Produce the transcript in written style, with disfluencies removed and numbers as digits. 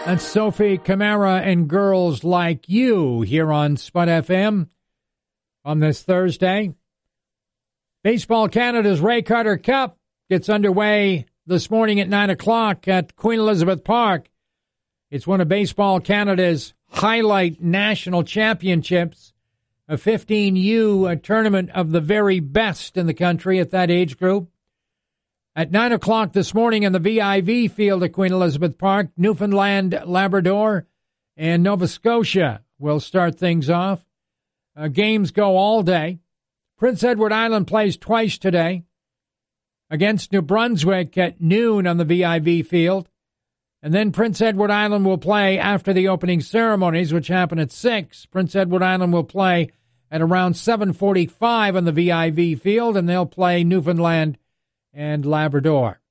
That's Sophie Camara and Girls Like You here on Spud FM on this Thursday. Baseball Canada's Ray Carter Cup gets underway this morning at 9 o'clock at Queen Elizabeth Park. It's one of Baseball Canada's highlight national championships, a 15U tournament of the very best in the country at that age group. At 9 o'clock this morning in the VIV field at Queen Elizabeth Park, Newfoundland, Labrador, and Nova Scotia will start things off. Games go all day. Prince Edward Island plays twice today against New Brunswick at noon on the VIV field. And then Prince Edward Island will play after the opening ceremonies, which happen at 6. Prince Edward Island will play at around 7:45 on the VIV field, and they'll play Newfoundland and Labrador.